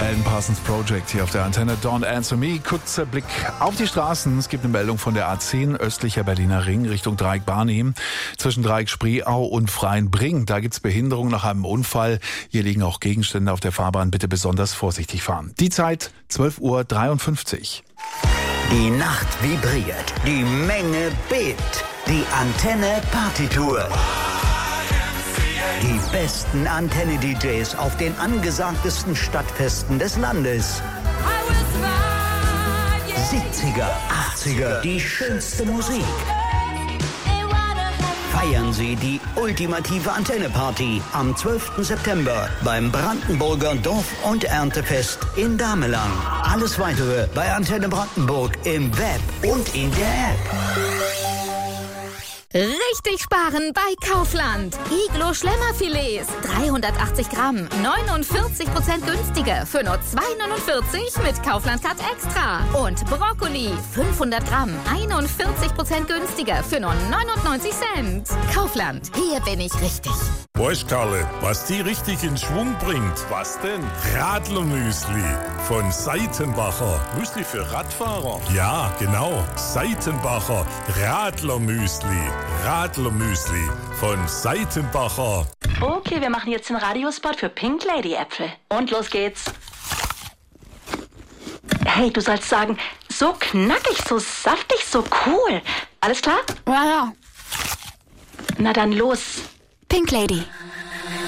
Alan Parsons Project hier auf der Antenne. Don't Answer Me. Kurzer Blick auf die Straßen. Es gibt eine Meldung von der A10 östlicher Berliner Ring Richtung Dreieck-Barnim. Zwischen Dreieck-Spreeau und Freienbring. Da gibt's Behinderung nach einem Unfall. Hier liegen auch Gegenstände auf der Fahrbahn. Bitte besonders vorsichtig fahren. Die Zeit 12:53 Uhr. Die Nacht vibriert. Die Menge bebt. Die Antenne Partytour. Die besten Antenne-DJs auf den angesagtesten Stadtfesten des Landes. 70er, 80er, die schönste Musik. Feiern Sie die ultimative Antenne-Party am 12. September beim Brandenburger Dorf- und Erntefest in Damelang. Alles Weitere bei Antenne Brandenburg im Web und in der App. Richtig sparen bei Kaufland. Iglo Schlemmerfilets, 380 Gramm, 49% günstiger für nur 2,49 mit Kaufland Cut Extra. Und Brokkoli, 500 Gramm, 41% günstiger für nur 99 Cent. Kaufland, hier bin ich richtig. Weißt Karle, was die richtig in Schwung bringt? Was denn? Radlermüsli von Seitenbacher. Müsli für Radfahrer? Ja, genau. Seitenbacher Radlermüsli. Radlermüsli von Seitenbacher. Okay, wir machen jetzt den Radiospot für Pink Lady Äpfel. Und los geht's. Hey, du sollst sagen, so knackig, so saftig, so cool. Alles klar? Ja. Na dann los. Pink Lady.